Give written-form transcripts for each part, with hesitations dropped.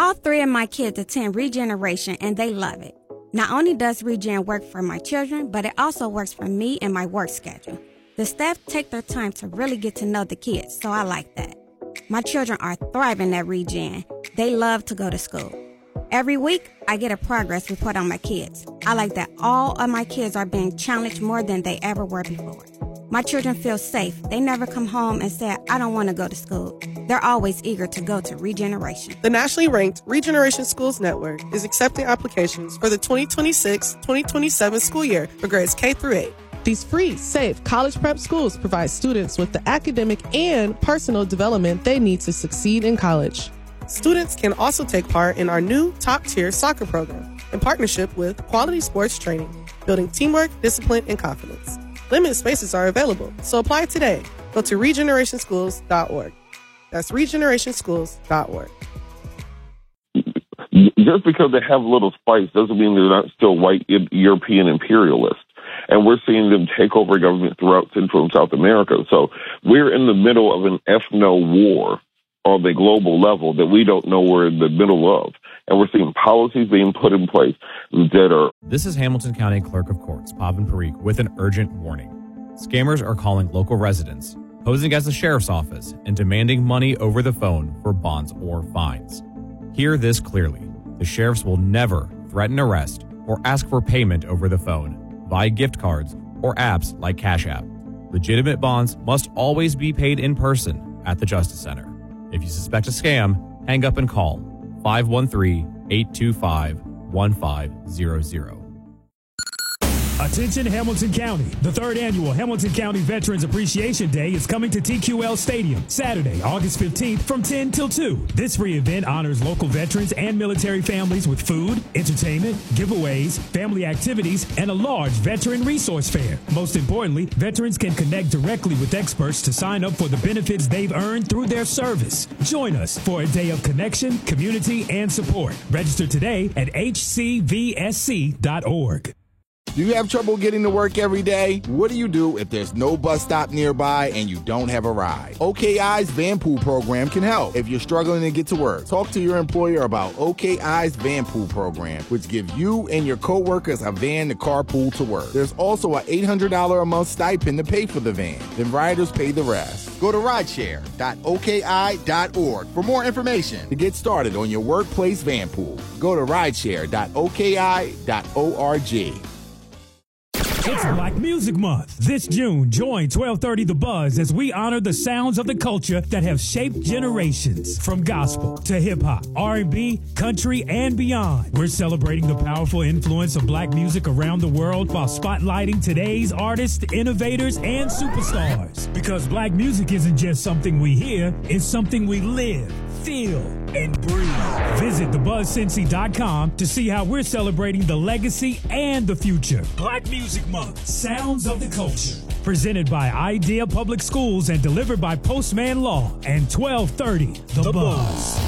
All three of my kids attend Regeneration, and they love it. Not only does Regen work for my children, but it also works for me and my work schedule. The staff take their time to really get to know the kids, so I like that. My children are thriving at Regen. They love to go to school. Every week, I get a progress report on my kids. I like that all of my kids are being challenged more than they ever were before. My children feel safe. They never come home and say, I don't want to go to school. They're always eager to go to Regeneration. The nationally ranked Regeneration Schools Network is accepting applications for the 2026-2027 school year for grades K through 8. These free, safe college prep schools provide students with the academic and personal development they need to succeed in college. Students can also take part in our new top-tier soccer program in partnership with Quality Sports Training, building teamwork, discipline, and confidence. Limited spaces are available, so apply today. Go to regenerationschools.org. That's regenerationschools.org. Just because they have a little spice doesn't mean they're not still white European imperialists. And we're seeing them take over government throughout Central and South America. So we're in the middle of an ethno-war on the global level that we don't know we're in the middle of. And we're seeing policies being put in place that are... This is Hamilton County Clerk of Courts, Pavan Parikh, with an urgent warning. Scammers are calling local residents, posing as the sheriff's office, and demanding money over the phone for bonds or fines. Hear this clearly. The sheriffs will never threaten arrest or ask for payment over the phone, via gift cards, or apps like Cash App. Legitimate bonds must always be paid in person at the Justice Center. If you suspect a scam, hang up and call 513-825-1500. Attention Hamilton County. The third annual Hamilton County Veterans Appreciation Day is coming to TQL Stadium Saturday, August 15th from 10 till 2. This free event honors local veterans and military families with food, entertainment, giveaways, family activities, and a large veteran resource fair. Most importantly, veterans can connect directly with experts to sign up for the benefits they've earned through their service. Join us for a day of connection, community, and support. Register today at hcvsc.org. Do you have trouble getting to work every day? What do you do if there's no bus stop nearby and you don't have a ride? OKI's Van Pool program can help. If you're struggling to get to work, talk to your employer about OKI's Van Pool program, which gives you and your coworkers a van to carpool to work. There's also an $800 a month stipend to pay for the van. Then riders pay the rest. Go to rideshare.oki.org for more information to get started on your workplace van pool. Go to rideshare.oki.org. It's Black Music Month. This June, join 1230 The Buzz as we honor the sounds of the culture that have shaped generations. From gospel to hip-hop, R&B, country, and beyond. We're celebrating the powerful influence of black music around the world while spotlighting today's artists, innovators, and superstars. Because black music isn't just something we hear, it's something we live, feel, and breathe. Visit thebuzzcincy.com to see how we're celebrating the legacy and the future. Black Music Month, Sounds of the Culture. Presented by Idea Public Schools and delivered by Postman Law and 1230 The Buzz.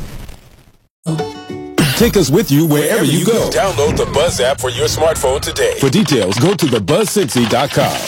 Take us with you wherever you go. Download the Buzz app for your smartphone today. For details, go to thebuzzcincy.com.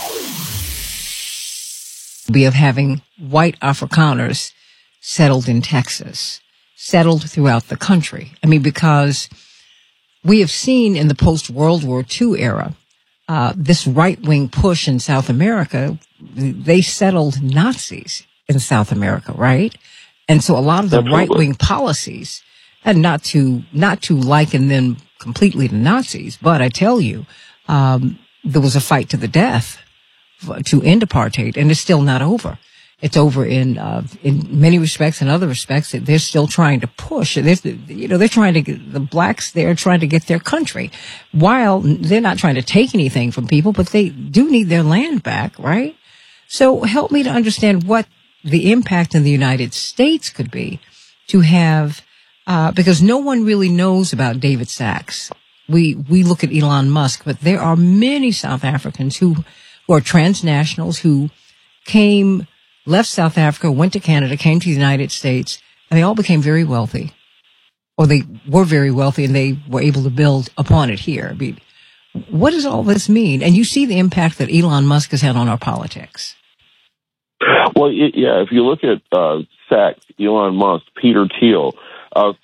Of having white Afrikaners settled in Texas, settled throughout the country. I mean, because we have seen in the post-World War II era, this right-wing push in South America, they settled Nazis in South America, right? And so a lot of the right-wing policies, and not to liken them completely to Nazis, but I tell you, there was a fight to the death to end apartheid, and it's still not over. It's over in many respects. In other respects, they're still trying to push. They're trying to get the blacks. They're trying to get their country, while they're not trying to take anything from people, but they do need their land back, right? So help me to understand what the impact in the United States could be to have, because no one really knows about David Sachs. We look at Elon Musk, but there are many South Africans who are transnationals who left South Africa, went to Canada, came to the United States, and they all became very wealthy. Or they were very wealthy and they were able to build upon it here. I mean, what does all this mean? And you see the impact that Elon Musk has had on our politics. Well, if you look at Sachs, Elon Musk, Peter Thiel,